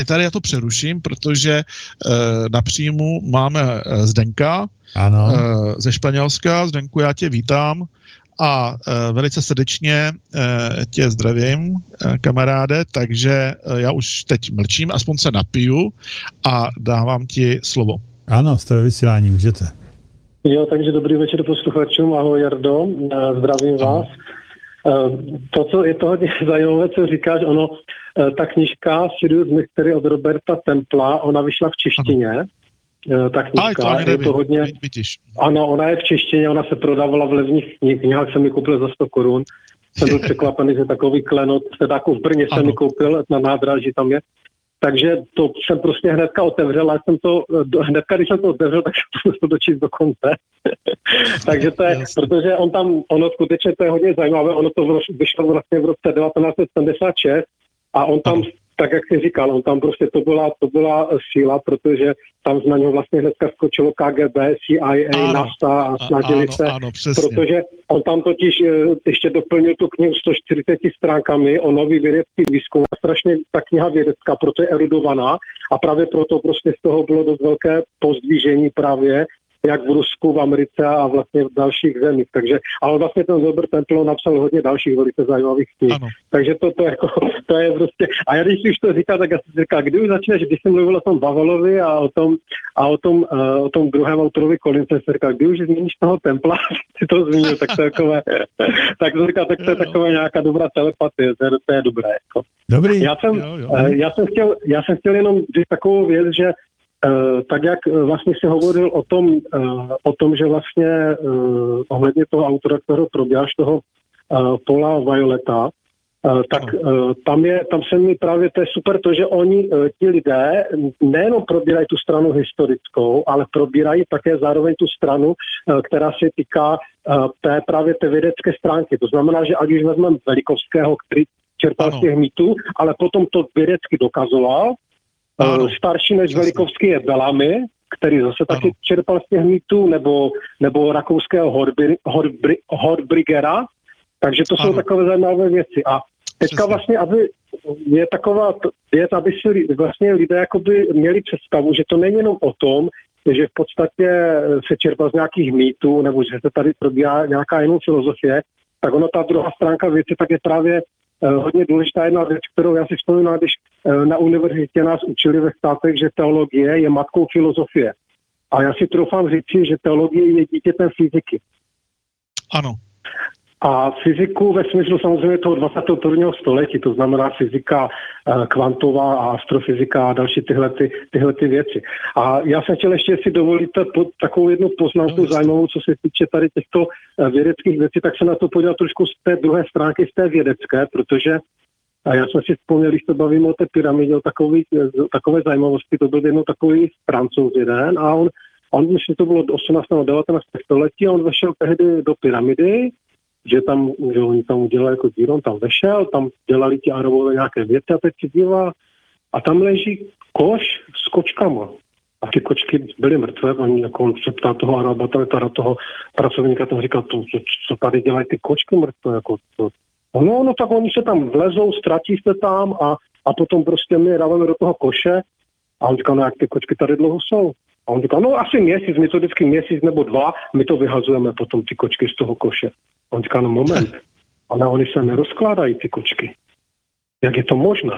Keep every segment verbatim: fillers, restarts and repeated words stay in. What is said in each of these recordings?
tady já to přeruším, protože e, na příjmu máme e, Zdenka ano. E, ze Španělska. Zdenku, já tě vítám a e, velice srdečně e, tě zdravím, e, kamaráde, takže e, já už teď mlčím, aspoň se napiju a dávám ti slovo. Ano, jste ve vysílání, můžete. Jo, takže dobrý večer posluchačům, ahoj Jardo, zdravím vás. To, co je to hodně zajímavé, co říkáš, ono, ta knížka Sirius Mystery od Roberta Templa, ona vyšla v češtině, ano. Ta knížka, Ale to je to hodně, ano, ona je v češtině, ona se prodávala v levných knihách, jsem ji koupil za sto korun, jsem byl překvapený, že takový klenot, teda jako v Brně jsem ji koupil, na nádraží tam je. Takže to jsem prostě hnedka otevřel, a jsem to, hnedka, když jsem to otevřel, tak jsem to dočíst do konce. Takže to je, protože on tam, ono skutečně to je hodně zajímavé, ono to vyšlo vlastně v roce devatenáct set sedmdesát šest a on tam, tak jak jsi říkal, on tam prostě to byla, to byla síla, protože tam na něho vlastně hnedka skočilo K G B, C I A, ano, NASA a snažili ano, se, ano, protože on tam totiž ještě doplnil tu knihu sto čtyřiceti stránkami o nový vědecký výzkum. Strašně ta kniha vědecká, proto je erudovaná a právě proto prostě z toho bylo dost velké pozdvížení právě jak v Rusku, v Americe a vlastně v dalších zemích. Takže, ale vlastně ten Robert Temple napsal hodně dalších velice zajímavých knih. Takže to, to, jako, to je prostě... A já když už to říkal, tak já si říkal, kdy už začneš, když jsem mluvil o tom Vavelovi a o tom, a o tom, uh, o tom druhém autorovi Collinse, jsem říkal, kdy už změníš toho Templa, si to zmínil, tak to je takové... tak to říkal, tak to je takové nějaká dobrá telepatie, to je, to je dobré. Jako. Dobrý. Já jsem, jo, jo. Uh, já, jsem chtěl, já jsem chtěl jenom říct takovou věc, že Uh, tak jak uh, vlastně si hovoril o tom, uh, o tom, že vlastně uh, ohledně toho autora, kterého probíháš, toho uh, Paula Violeta, uh, tak uh, tam, je, tam se mi právě, to je super to, že oni, uh, ti lidé, nejenom probírají tu stranu historickou, ale probírají také zároveň tu stranu, uh, která se týká uh, té právě té vědecké stránky. To znamená, že ať už vezmeme Velikovského, který čerpal z těch mýtů, ale potom to vědecky dokazoval. Ano. Starší než Velikovský je Bellamy, který zase ano. taky čerpal z těch mýtů, nebo, nebo rakouského Horbri, Horbri, Horbrigera. Takže to ano. jsou takové zajímavé věci. A teďka Přesně. vlastně, aby je taková věc, aby si vlastně lidé jakoby měli představu, že to není jenom o tom, že v podstatě se čerpá z nějakých mýtů, nebo že se tady probíhá nějaká jiná filozofie, tak ono ta druhá stránka věci tak je právě hodně důležitá jedna věc, kterou já si vzpomínám, když na univerzitě nás učili ve státech, že teologie je matkou filozofie. A já si troufám říci, že teologie je dítětem fyziky. Ano. A fyziku ve smyslu samozřejmě toho dvacátého prvního století, to znamená fyzika kvantová a astrofyzika a další tyhle, ty, tyhle ty věci. A já jsem chtěl ještě, si dovolíte pod takovou jednu poznámku zajímavou, co se týče tady těchto vědeckých věcí, tak se na to podíval trošku z té druhé stránky, z té vědecké, protože a já jsem si vzpomněl, když to bavíme o té pyramidě, o takový, takové zajímavosti, to byl jednou takový Francouz jeden a on, on myslím, to bylo osmnáctého devatenáctého století a on vešel tehdy do pyramidy, že tam, že oni tam udělali jako díru, on tam vešel, tam dělali ti Arabové nějaké věci a teď si dívá a tam leží koš s kočkama. A ty kočky byly mrtvé, oni jako on se ptá toho Araba, teda toho pracovníka, tam říkal, to, co, co tady dělají ty kočky mrtvé, jako to. No, no, tak oni se tam vlezou, ztratí se tam a, a potom prostě my dáváme do toho koše a on říká, no jak ty kočky tady dlouho jsou? A on říká, no asi měsíc, my to vždycky měsíc nebo dva, my to vyhazujeme potom ty kočky z toho koše. A on říká, no moment, ale oni se nerozkládají ty kočky. Jak je to možné?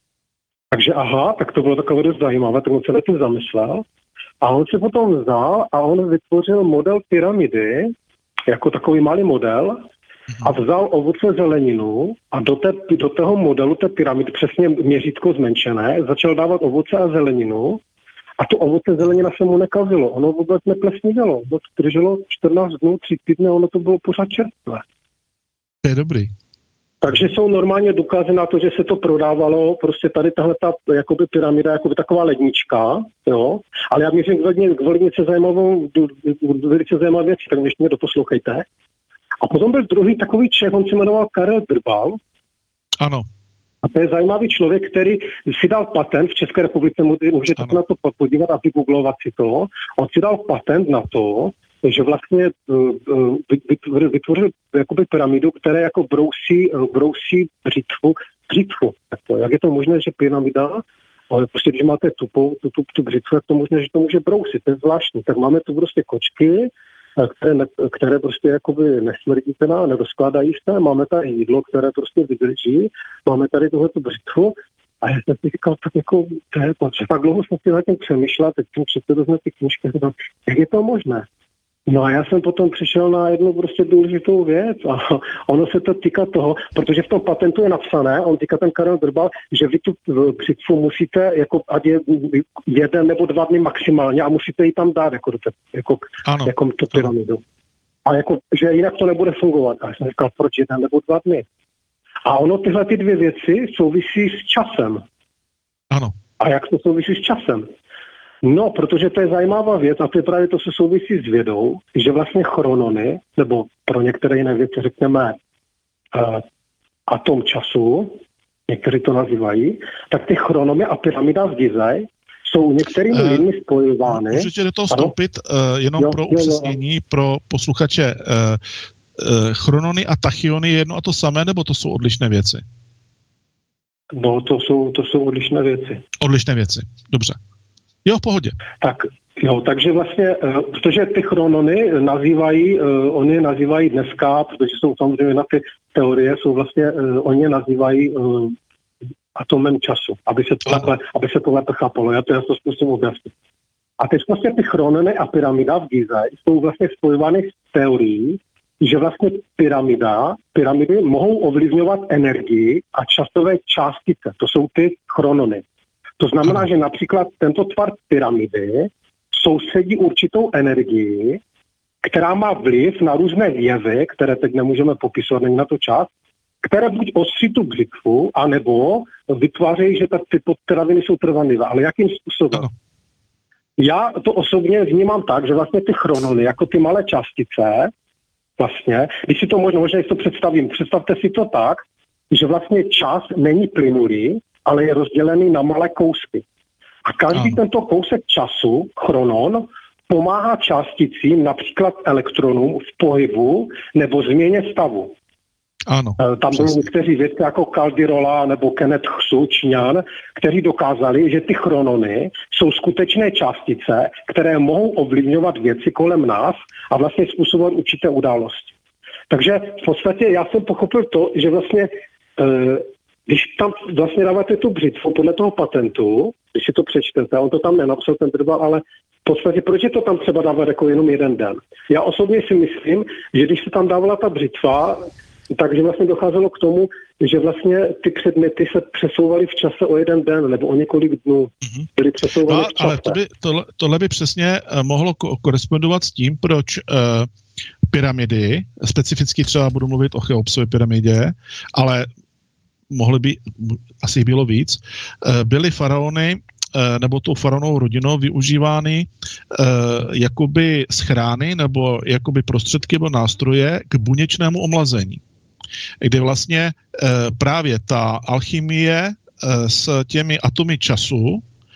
Takže aha, tak to bylo takové dost zajímavé, tak on se na tím zamyslel a on se potom vzal a on vytvořil model pyramidy, jako takový malý model, a vzal ovoce zeleninu a do, té, do toho modelu té pyramidy, přesně měřítko zmenšené, začal dávat ovoce a zeleninu a to ovoce zelenina se mu nekazilo. Ono vůbec neplesnivělo. Vůbec drželo čtrnáct dnů, tři týdny, ono to bylo pořád čerstvé. To je dobrý. Takže jsou normálně důkazy na to, že se to prodávalo, prostě tady tahle ta jakoby pyramida, jakoby taková lednička, jo. Ale já měřím k velice zajímavou, velice zajímavé věci, tak ještě mě doposlouchejte. A potom byl druhý takový Čech, on se jmenoval Karel Drbal. Ano. A to je zajímavý člověk, který si dal patent v České republice, můžete se na to podívat a vygooglovat si to. On si dal patent na to, že vlastně vytvořil jakoby pyramidu, která jako brousí, brousí břitvu. břitvu. Jak je to možné, že pyramida Ale prostě, když máte tupou, tu, tu, tu břitvu, tak to možná, že to může brousit, to je zvláštní. Tak máme tu prostě kočky, které, ne, které prostě jakoby nesmrdí teda, nerozkládají se, máme tady jídlo, které prostě vydrží, máme tady tohleto břitvu a já jsem si říkal, tak jako, to je to, že tak dlouho jsem si na tím přemýšlel, teď jsem přečetl jsme ty knížky, jak je to možné? No a já jsem potom přišel na jednu prostě důležitou věc a ono se to týká toho, protože v tom patentu je napsané, on týká ten Karel Drbal, že vy tu břitvu musíte, jako ať je jeden nebo dva dny maximálně a musíte ji tam dát, jako, do te, jako, ano, jako to pyramidu. A jako, že jinak to nebude fungovat. A já jsem říkal, proč jeden nebo dva dny? A ono tyhle ty dvě věci souvisí s časem. Ano. A jak to souvisí s časem? No, protože to je zajímavá věc a to je právě to se souvisí s vědou, že vlastně chronony, nebo pro některé jiné věci řekneme uh, atom času, někteří to nazývají, tak ty chronomy a pyramida z Gizeh jsou některými uh, lidmi spojovány. Můžete do toho vstoupit uh, jenom jo, pro upřesnění, jo, pro posluchače. Uh, uh, chronony a tachyony je jedno a to samé, nebo to jsou odlišné věci? No, to jsou, to jsou odlišné věci. Odlišné věci, dobře. Jo, v pohodě. Tak, jo, takže vlastně, protože ty chronony nazývají, oni nazývají dneska, protože jsou samozřejmě na ty teorie, jsou vlastně, oni nazývají atomem času, aby se to lépe, aby se to lépe chápalo. Já to já to zkusím objasnit. A teď vlastně ty chronony a pyramida v Gizeh jsou vlastně spojovány s teorií, že vlastně pyramida, pyramidy mohou ovlivňovat energii a časové částice. To jsou ty chronony. To znamená, že například tento tvar pyramidy soustředí určitou energii, která má vliv na různé jevy, které teď nemůžeme popisovat, není na to čas, které buď ostří tu břitvu, anebo vytvářejí, že ty podpyraminy jsou trvanlivé. Ale jakým způsobem? Já to osobně vnímám tak, že vlastně ty chronony, jako ty malé částice, vlastně, když si to možná, možná si to představím, představte si to tak, že vlastně čas není plynulý, ale je rozdělený na malé kousky. A každý ano. tento kousek času, chronon, pomáhá částicím, například elektronům v pohybu nebo změně stavu. Ano. Tam byli někteří vědci jako Caldirola nebo Kenneth Hsu, Číňan, kteří dokázali, že ty chronony jsou skutečné částice, které mohou ovlivňovat věci kolem nás a vlastně způsobovat určité události. Takže v podstatě já jsem pochopil to, že vlastně když tam vlastně dáváte tu břitvu podle toho patentu, když si to přečtete, on to tam nenapsal ten Drbal, ale v podstatě proč je to tam třeba dávat jako jenom jeden den? Já osobně si myslím, že když se tam dávala ta břitva, takže vlastně docházelo k tomu, že vlastně ty předměty se přesouvaly v čase o jeden den nebo o několik dnů. Mm-hmm. Byly přesouvaly no, v čase. Ale to by, tohle, tohle by přesně mohlo ko- korespondovat s tím, proč uh, pyramidy, specificky třeba budu mluvit o Cheopsově pyramidě, ale mohly by, asi bylo víc, byly faraony nebo tou faraonovou rodinou využívány jakoby schrány nebo jakoby prostředky nebo nástroje k buněčnému omlazení, kdy vlastně právě ta alchymie s těmi atomy času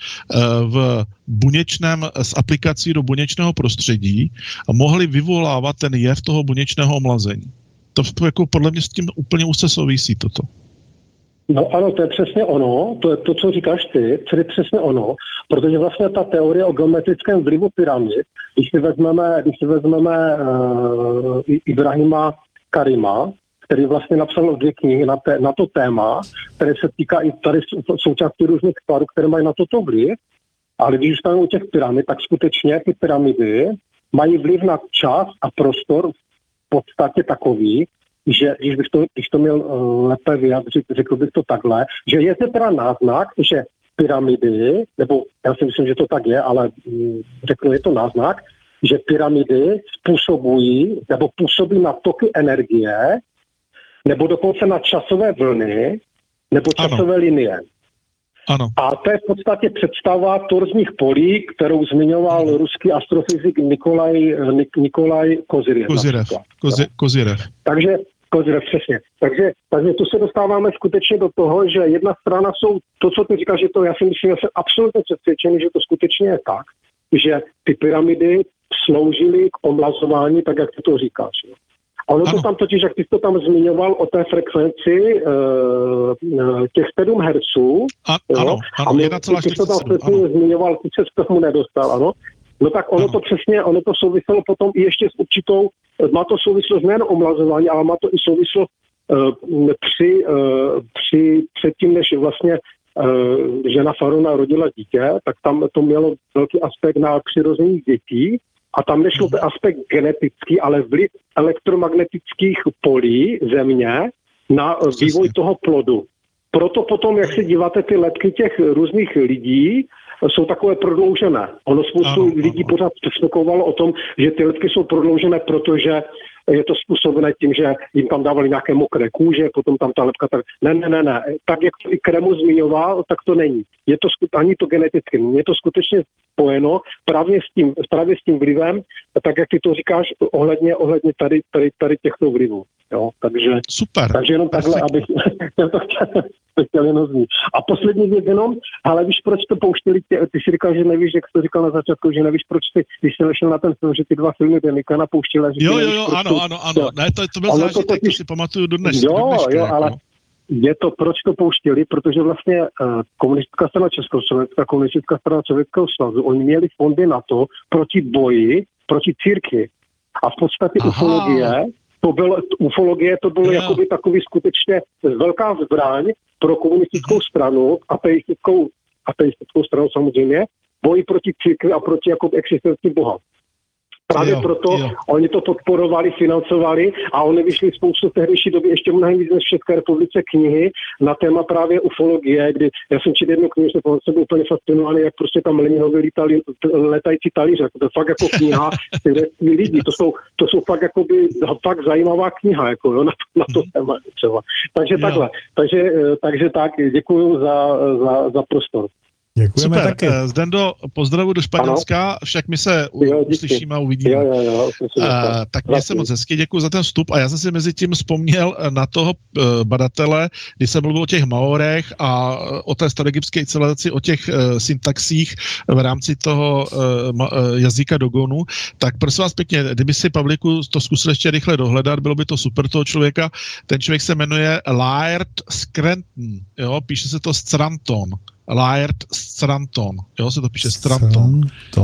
v buněčném, s aplikací do buněčného prostředí mohly vyvolávat ten jev toho buněčného omlazení. To jako podle mě s tím úplně úzce souvisí toto. No ano, to je přesně ono, to je to, co říkáš ty, to je přesně ono, protože vlastně ta teorie o geometrickém vlivu pyramid, když si vezmeme, když si vezmeme uh, Ibrahima Karima, který vlastně napsal dvě knihy na, te, na to téma, které se týká i tady součástí různých tvarů, které mají na toto vliv, ale když zůstaneme u těch pyramid, tak skutečně ty pyramidy mají vliv na čas a prostor v podstatě takový, že když bych to, když to měl uh, lépe vyjádřit, řekl bych to takhle, že je to teda náznak, že pyramidy, nebo já si myslím, že to tak je, ale um, řeknu, je to náznak, že pyramidy způsobují nebo působí na toky energie, nebo dokonce na časové vlny, nebo časové ano. linie. Ano. A to je v podstatě představa torzních polí, kterou zmiňoval ano. ruský astrofyzik Nikolaj, Nik, Nikolaj Kozyrev. Kozyrev. Kozy, Kozyrev. Takže Kozyrev, přesně. Takže, takže tu se dostáváme skutečně do toho, že jedna strana jsou, to, co ty říkáš, že to, já si myslím, že jsem absolutně přesvědčený, že to skutečně je tak, že ty pyramidy sloužily k omlazování, tak jak ty to říkáš. Ono ano. to tam totiž, jak ty to tam zmiňoval o té frekvenci uh, těch sedm hertzů. A, ano, ano, a my, jedna celá ty to tam čtyřicet sedm, přesně zmiňoval, ty se k tomu nedostal, ano. No tak ono ano. to přesně, ono to souviselo potom i ještě s určitou, má to souvislost nejen omlazování, ale má to i souvislost uh, při, uh, při předtím, než vlastně uh, žena Faraona rodila dítě, tak tam to mělo velký aspekt na přirození dětí. A tam nešlo ten aspekt genetický, ale vliv elektromagnetických polí země na vývoj toho plodu. Proto potom, jak se díváte, ty letky těch různých lidí jsou takové prodloužené. Ono spoustu ano, lidí ano. pořád přesvědčovalo o tom, že ty letky jsou prodloužené, protože je to způsobené tím, že jim tam dávali nějaké mokré kůže, potom tam ta lepka tak... Ne, ne, ne, ne. Tak, jak to i Kremu zmiňoval, tak to není. Je to ani to geneticky. Je to skutečně spojeno právě s tím, právě s tím vlivem, tak jak ty to říkáš, ohledně, ohledně tady, tady, tady těchto vlivů. Jo, takže, super. Takže jenom takhle, abych to chtěl, to chtěl jenom znít. A poslední věc jenom, ale víš, proč to pouštěli, tě, ty si říkal, že nevíš, jak jsi to říkal na začátku, že nevíš, proč ty, když jsi šel na ten film, že ty dva filmy Demika napouštěla. Že jo, nevíš, jo, jo, proč ano, to, ano, ano, ne, to, to byl ono zážitek, to, totiž, to si pamatuju do dnes. Jo, do dneška, jo, jako. ale je to, proč to pouštěli, protože vlastně uh, komunistická strana Československá, komunistická strana Sovětského svazu, oni měli fondy na to proti boji, proti církvi. A v podstatě Aha. ufologie, to bylo, ufologie to bylo yeah. jakoby takový skutečně velká zbraň pro komunistickou stranu, ateistickou, ateistickou stranu samozřejmě, boj proti církvi a proti jakoby existenci Boha. Právě jo, proto jo. Oni to podporovali, financovali a oni vyšli spoustu v tehdejší době ještě mnohem víc než v České republice knihy na téma právě ufologie, kdy já jsem četl jednu knihu, jsem byl úplně fascinovaný, jak prostě tam Leninovi lítali letající talíře. To je fakt jako kniha lidí. To jsou, to jsou fakt jakoby, fakt zajímavá kniha jako, jo, na, na to téma třeba. Takže jo. takhle. Takže, takže tak, děkuju za, za, za prostor. Děkujeme Super, taky. Zdendo, pozdravu do Španělska, ano. Však my se jo, uslyšíme a uvidíme. Jo, jo, jo, uh, tak mě se moc hezky, děkuji za ten vstup a já jsem si mezi tím vzpomněl na toho uh, badatele, když jsem mluvil o těch Maorech a o té staroegyptské civilizaci, o těch uh, syntaxích v rámci toho uh, ma, uh, jazyka Dogonu, tak prosím vás pěkně, kdyby si, Pavlíku, to zkusil ještě rychle dohledat, bylo by to super toho člověka. Ten člověk se jmenuje Laird Scranton, jo, píše se to Scranton. Laird Scranton, jo, se to píše Scranton.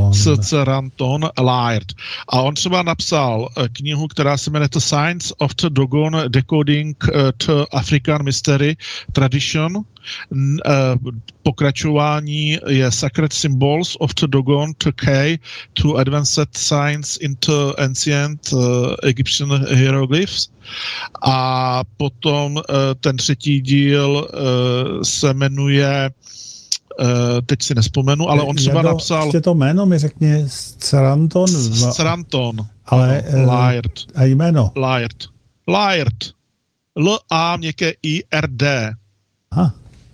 Scranton Laird. A on třeba napsal knihu, která se jmenuje The Science of the Dogon Decoding the African Mystery Tradition. Pokračování je Sacred Symbols of the Dogon to Key to Advanced Science into Ancient uh, Egyptian Hieroglyphs. A potom uh, ten třetí díl uh, se jmenuje Uh, teď si nespomenu, ale on třeba Jado, napsal... Ještě to jméno mi řekni, Scranton. Scranton. Ale no, Laird. A jméno? Laird. Laird. L-A měkké I-R-D. Aha.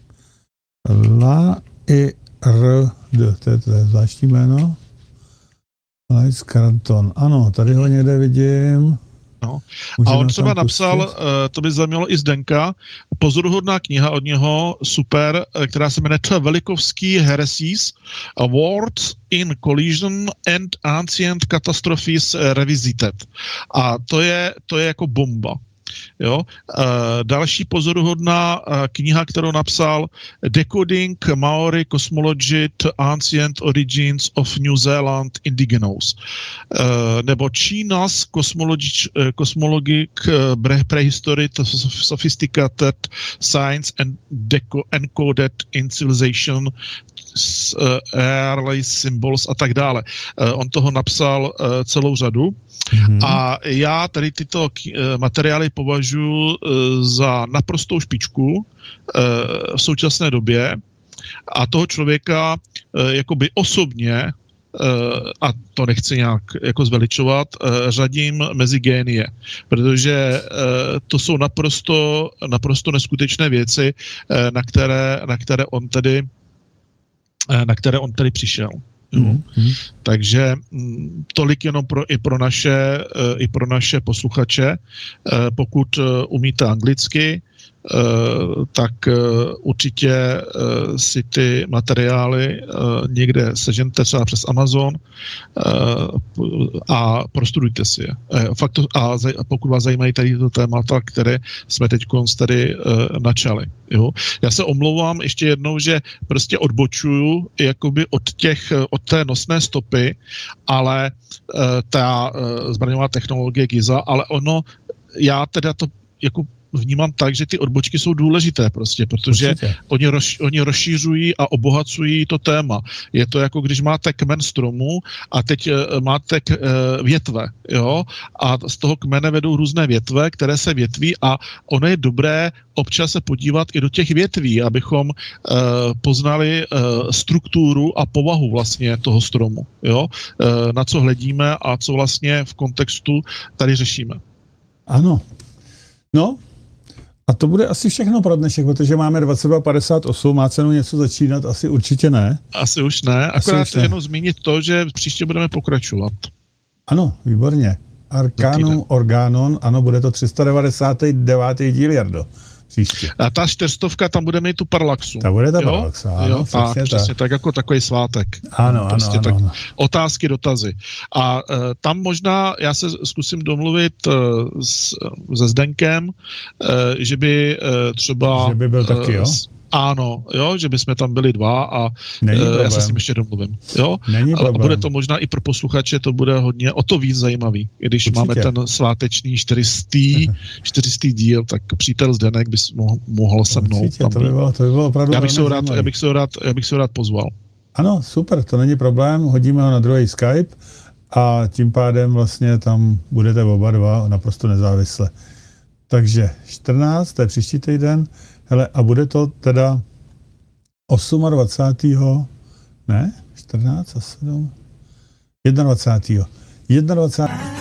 L-I-R-D. To je, to je zvláštní jméno. Laird Scranton. Ano, tady ho někde vidím. No. A on třeba napsal, uh, to by zajímalo i Zdenka, pozoruhodná kniha od něho, super, která se jmenuje The Velikovský Heresies, Words in Collision and Ancient Catastrophes Revisited. A to je, to je jako bomba. Jo? Uh, další pozoruhodná uh, kniha, kterou napsal Decoding Maori Cosmology to Ancient Origins of New Zealand Indigenous. Uh, nebo Čína's Cosmology, uh, Cosmologic uh, Prehistory to Sophisticated Science and deco- Encoded in Civilization uh, Early Symbols a tak dále. Uh, on toho napsal uh, celou řadu. Mm-hmm. A já tady tyto k- materiály považuji uh, za naprostou špičku uh, v současné době a toho člověka uh, jakoby osobně, uh, a to nechci nějak jako zveličovat, uh, řadím mezi génie, protože uh, to jsou naprosto, naprosto neskutečné věci, uh, na které, na které on tedy, uh, na které on tedy přišel. Mm-hmm. Takže m, tolik jenom pro, i, pro naše, e, i pro naše posluchače. E, pokud e, umíte anglicky, tak určitě si ty materiály někde sežente třeba přes Amazon a prostudujte si je. Fakt to, a pokud vás zajímají tady to témata, které jsme teď tady načali. Jo? Já se omlouvám ještě jednou, že prostě odbočuju jakoby od těch, od té nosné stopy, ale ta zbraňová technologie Giza, ale ono, já teda to jako vnímám tak, že ty odbočky jsou důležité prostě, protože oni, roz, oni rozšířují a obohacují to téma. Je to jako když máte kmen stromu a teď uh, máte k, uh, větve, jo, a z toho kmene vedou různé větve, které se větví a ono je dobré občas se podívat i do těch větví, abychom uh, poznali uh, strukturu a povahu vlastně toho stromu, jo, uh, na co hledíme a co vlastně v kontextu tady řešíme. Ano. No, a to bude asi všechno pro dnešek, protože máme dvacet dva padesát osm, má cenu něco začínat? Asi určitě ne. Asi už ne, asi akorát už ne. jenom zmínit to, že příště budeme pokračovat. Ano, výborně. Arcanum Organon, ano, bude to tři sta devadesát devět díl, Jardo. Příště. A ta čtyřstovka, tam bude mít tu parallaxu. Ta bude ta parallaxa, ano, jo, přesně, tak, přesně tak. tak jako takový svátek. Ano, prostě ano, tak, ano. Otázky, dotazy. A uh, tam možná, já se zkusím domluvit uh, s, se Zdenkem, uh, že by uh, třeba... Že by byl uh, taky, jo? S, Ano, jo, že bychom tam byli dva a e, já se s tím ještě domluvím. Jo? Není a bude to možná i pro posluchače, to bude hodně, o to víc zajímavý. Když určitě máme ten sváteční čtyřistý díl, tak přítel Zdenek by mohl, mohl se mnou určitě, tam to by bylo, to by bylo opravdu já bych, se rád, zajímavý. já, bych se rád, já bych se rád pozval. Ano, super, to není problém, hodíme ho na druhý Skype a tím pádem vlastně tam budete oba dva naprosto nezávisle. Takže čtrnáct, to je příští týden. Hele, a bude to teda dvacátého osmého ne, čtrnáct a sedm, dvacátého prvního. dvacátého